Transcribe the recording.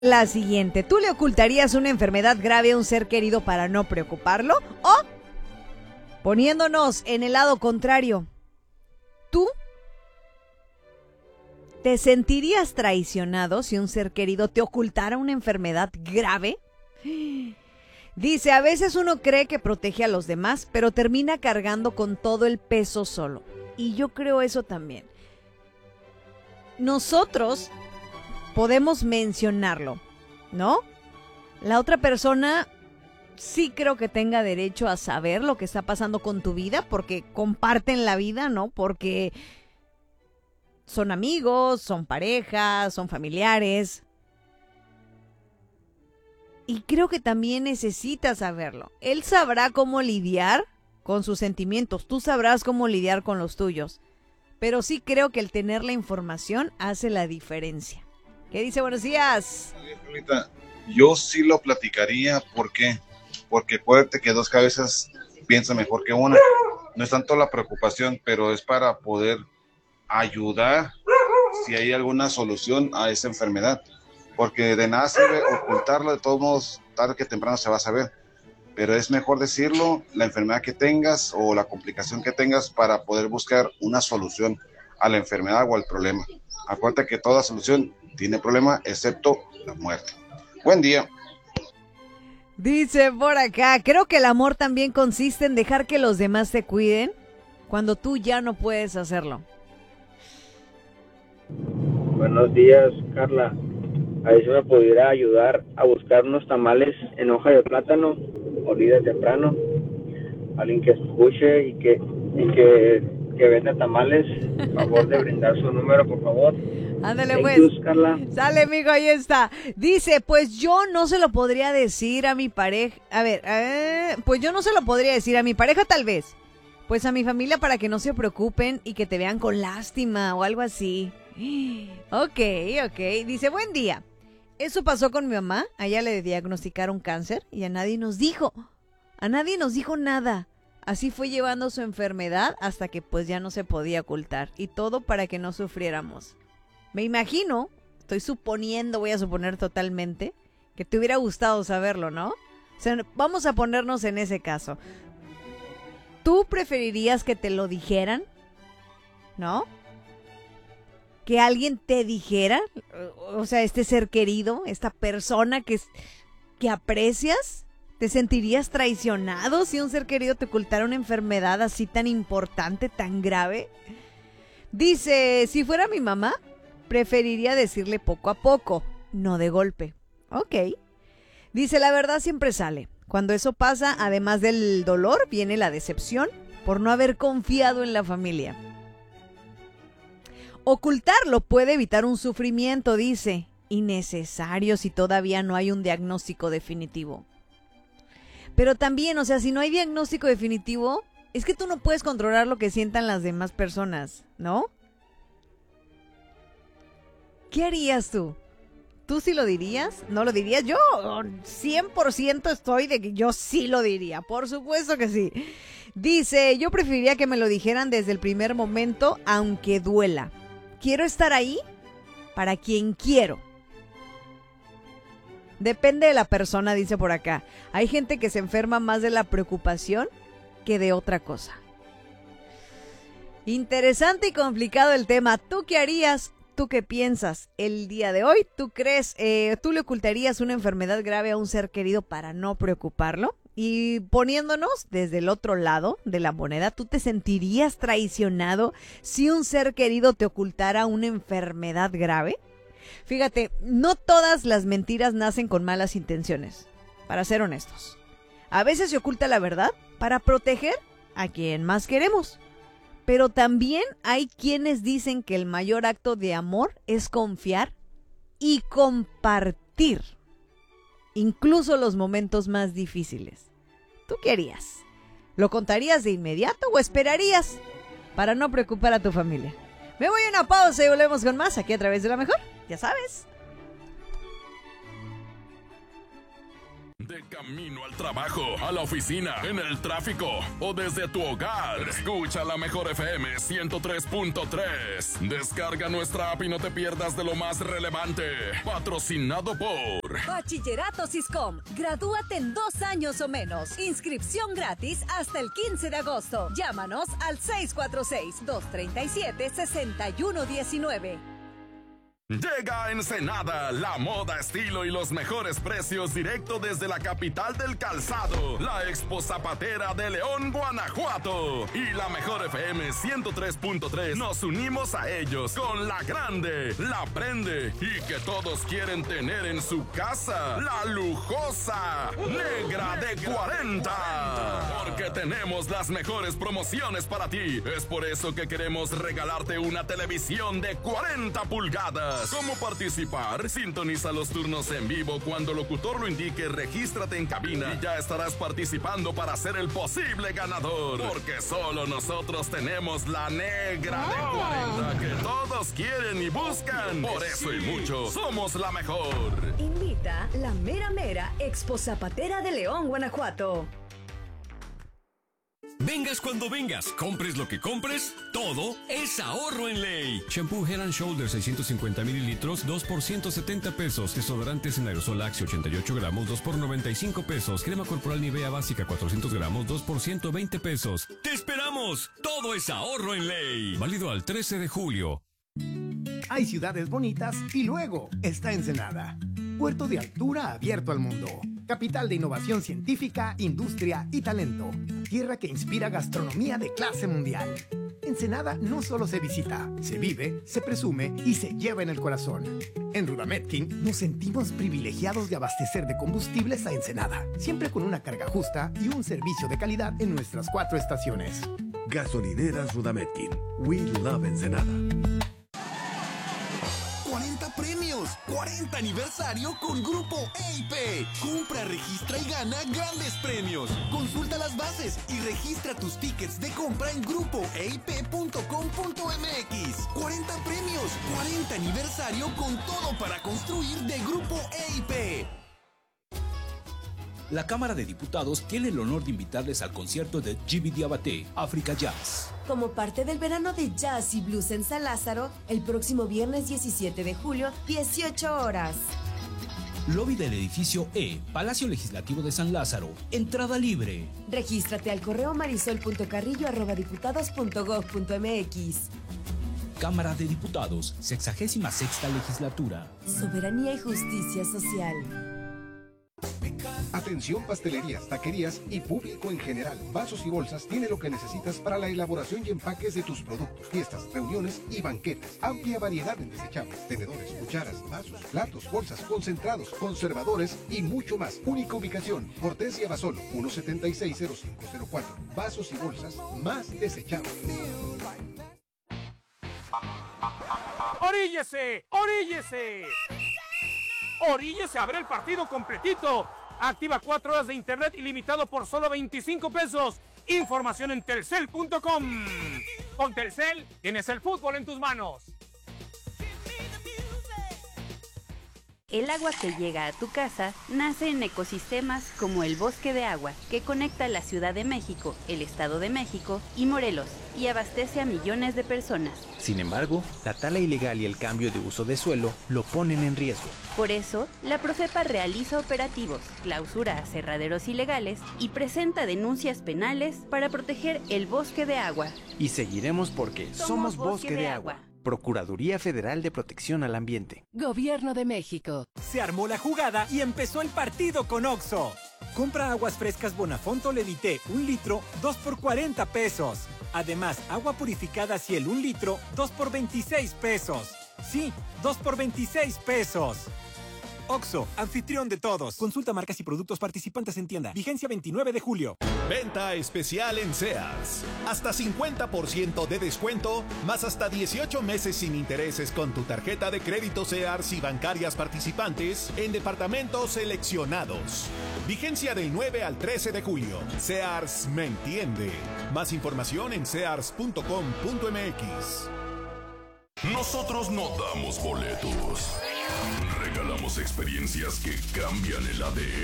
La siguiente, ¿tú le ocultarías una enfermedad grave a un ser querido para no preocuparlo? O, poniéndonos en el lado contrario, ¿tú te sentirías traicionado si un ser querido te ocultara una enfermedad grave? Dice, a veces uno cree que protege a los demás, pero termina cargando con todo el peso solo. Y yo creo eso también. Nosotros podemos mencionarlo, ¿no? La otra persona sí creo que tenga derecho a saber lo que está pasando con tu vida, porque comparten la vida, ¿no? Porque son amigos, son parejas, son familiares. Y creo que también necesitas saberlo. Él sabrá cómo lidiar con sus sentimientos, tú sabrás cómo lidiar con los tuyos. Pero sí creo que el tener la información hace la diferencia. ¿Qué dice? Buenos días. Yo sí lo platicaría. ¿Por qué? Porque acuérdate que dos cabezas piensan mejor que una. No es tanto la preocupación, pero es para poder ayudar si hay alguna solución a esa enfermedad. Porque de nada sirve ocultarlo, de todos modos, tarde que temprano se va a saber. Pero es mejor decirlo, la enfermedad que tengas o la complicación que tengas, para poder buscar una solución a la enfermedad o al problema. Acuérdate que toda solución tiene problema, excepto la muerte. Buen día. Dice por acá, creo que el amor también consiste en dejar que los demás te cuiden cuando tú ya no puedes hacerlo. Buenos días, Carla. A ver si me pudiera ayudar a buscar unos tamales en hoja de plátano, olida temprano. Alguien que escuche y que venda tamales, por favor de brindar su número, por favor. Ándale Thank pues. you, Carla. Sale, amigo, ahí está. Dice, pues yo no se lo podría decir a mi pareja. A ver, pues yo no se lo podría decir a mi pareja tal vez. Pues a mi familia para que no se preocupen y que te vean con lástima o algo así. Ok. Dice, buen día. Eso pasó con mi mamá. A ella le diagnosticaron cáncer y a nadie nos dijo. A nadie nos dijo nada. Así fue llevando su enfermedad hasta que pues ya no se podía ocultar. Y todo para que no sufriéramos. Me imagino, voy a suponer totalmente, que te hubiera gustado saberlo, ¿no? O sea, vamos a ponernos en ese caso. ¿Tú preferirías que te lo dijeran? ¿No? Que alguien te dijera, o sea, este ser querido, esta persona que aprecias, ¿te sentirías traicionado si un ser querido te ocultara una enfermedad así tan importante, tan grave? Dice, si fuera mi mamá, preferiría decirle poco a poco, no de golpe. Ok. Dice, la verdad siempre sale. Cuando eso pasa, además del dolor, viene la decepción por no haber confiado en la familia. Ocultarlo puede evitar un sufrimiento, dice, innecesario si todavía no hay un diagnóstico definitivo. Pero también, o sea, si no hay diagnóstico definitivo, es que tú no puedes controlar lo que sientan las demás personas, ¿no? ¿Qué harías tú? ¿Tú sí lo dirías? ¿No lo dirías? Yo 100% estoy de que yo sí lo diría. Por supuesto que sí. Dice, yo preferiría que me lo dijeran desde el primer momento, aunque duela. Quiero estar ahí para quien quiero. Depende de la persona, dice por acá. Hay gente que se enferma más de la preocupación que de otra cosa. Interesante y complicado el tema. ¿Tú qué harías? ¿Tú qué piensas el día de hoy? ¿Tú crees, tú le ocultarías una enfermedad grave a un ser querido para no preocuparlo? Y poniéndonos desde el otro lado de la moneda, ¿tú te sentirías traicionado si un ser querido te ocultara una enfermedad grave? Fíjate, no todas las mentiras nacen con malas intenciones, para ser honestos. A veces se oculta la verdad para proteger a quien más queremos. Pero también hay quienes dicen que el mayor acto de amor es confiar y compartir, incluso los momentos más difíciles. ¿Tú qué harías? ¿Lo contarías de inmediato o esperarías para no preocupar a tu familia? Me voy a una pausa y volvemos con más aquí a través de La Mejor, ya sabes. De camino al trabajo, a la oficina, en el tráfico o desde tu hogar. Escucha la Mejor FM 103.3. Descarga nuestra app y no te pierdas de lo más relevante. Patrocinado por Bachillerato Siscom. Gradúate en 2 años o menos. Inscripción gratis hasta el 15 de agosto. Llámanos al 646-237-6119. Llega a Ensenada, la moda, estilo y los mejores precios directo desde la capital del calzado, la Expo Zapatera de León, Guanajuato. Y la Mejor FM 103.3, nos unimos a ellos con la grande, la prende y que todos quieren tener en su casa, la lujosa negra de 40. Porque tenemos las mejores promociones para ti. Es por eso que queremos regalarte una televisión de 40 pulgadas. ¿Cómo participar? Sintoniza los turnos en vivo cuando el locutor lo indique, regístrate en cabina y ya estarás participando para ser el posible ganador. Porque solo nosotros tenemos la negra de 40 que todos quieren y buscan. Por eso y mucho, somos la mejor. Invita la Mera Mera Expo Zapatera de León, Guanajuato. Vengas cuando vengas, compres lo que compres, todo es ahorro en ley. Shampoo Head & Shoulders 650 mililitros, 2 por 170 pesos. Desodorantes en aerosol Axe 88 gramos, 2 por 95 pesos. Crema corporal Nivea básica 400 gramos, 2 por 120 pesos. ¡Te esperamos! Todo es ahorro en ley. Válido al 13 de julio. Hay ciudades bonitas y luego está Ensenada. Puerto de altura abierto al mundo. Capital de innovación científica, industria y talento. Tierra que inspira gastronomía de clase mundial. Ensenada no solo se visita, se vive, se presume y se lleva en el corazón. En Rudametkin nos sentimos privilegiados de abastecer de combustibles a Ensenada, siempre con una carga justa y un servicio de calidad en nuestras 4 estaciones. Gasolineras Rudametkin. We love Ensenada. 40 premios, 40 aniversario con Grupo EIP. Compra, registra y gana grandes premios. Consulta las bases y registra tus tickets de compra en grupoeip.com.mx. 40 premios, 40 aniversario con todo para construir de Grupo EIP. La Cámara de Diputados tiene el honor de invitarles al concierto de Jimmy Diabaté, Africa Jazz. Como parte del verano de jazz y blues en San Lázaro, el próximo viernes 17 de julio, 18 horas. Lobby del edificio E, Palacio Legislativo de San Lázaro. Entrada libre. Regístrate al correo marisol.carrillo@diputados.gov.mx. Cámara de Diputados, 66ª Legislatura. Soberanía y justicia social. Atención, pastelerías, taquerías y público en general. Vasos y bolsas tiene lo que necesitas para la elaboración y empaques de tus productos, fiestas, reuniones y banquetes. Amplia variedad en desechables, tenedores, cucharas, vasos, platos, bolsas, concentrados, conservadores y mucho más. Única ubicación, Hortensia Basolo, 1760504. Vasos y bolsas más desechables. ¡Oríllese! ¡Oríllese! ¡Oríllese a ver el partido completito! Activa 4 horas de internet ilimitado por solo 25 pesos. Información en telcel.com. Con Telcel tienes el fútbol en tus manos. El agua que llega a tu casa nace en ecosistemas como el Bosque de Agua, que conecta la Ciudad de México, el Estado de México y Morelos, y abastece a millones de personas. Sin embargo, la tala ilegal y el cambio de uso de suelo lo ponen en riesgo. Por eso, la Profepa realiza operativos, clausura aserraderos ilegales y presenta denuncias penales para proteger el Bosque de Agua. Y seguiremos porque somos Bosque de Agua. Procuraduría Federal de Protección al Ambiente. Gobierno de México. Se armó la jugada y empezó el partido con Oxxo. Compra aguas frescas Bonafonte Levité 1 litro, 2 por 40 pesos. Además, agua purificada Ciel 1 litro, 2 por 26 pesos. Sí, 2 por 26 pesos. Oxxo, anfitrión de todos. Consulta marcas y productos participantes en tienda. Vigencia 29 de julio. Venta especial en Sears. Hasta 50% de descuento, más hasta 18 meses sin intereses con tu tarjeta de crédito Sears y bancarias participantes en departamentos seleccionados. Vigencia del 9 al 13 de julio. Sears me entiende. Más información en sears.com.mx. Nosotros no damos boletos. Regalamos experiencias que cambian el ADN.